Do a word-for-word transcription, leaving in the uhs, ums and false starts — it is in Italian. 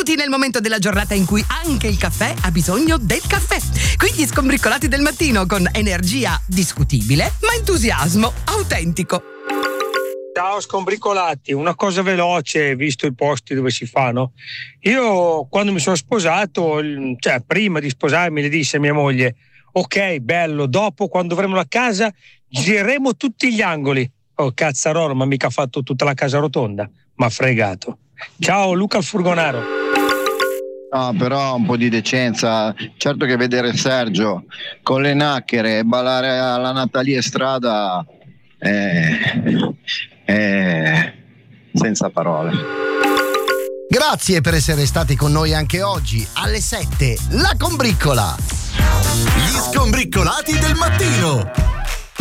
Benvenuti nel momento della giornata in cui anche il caffè ha bisogno del caffè. Qui gli skombriccolati del mattino con energia discutibile, ma entusiasmo autentico. Ciao skombricolati, una cosa veloce, visto i posti dove si fanno. Io quando mi sono sposato, cioè prima di sposarmi, le disse a mia moglie: ok, bello, dopo quando avremo la casa gireremo tutti gli angoli. Oh cazzarolo, ma mica ha fatto tutta la casa rotonda, m'ha fregato. Ciao Luca il Furgonaro. No, però un po' di decenza. Certo che vedere Sergio con le nacchere e ballare alla Natalie Strada è, è senza parole. Grazie per essere stati con noi anche oggi. Alle sette, La Combriccola. Gli skombriccolati del mattino.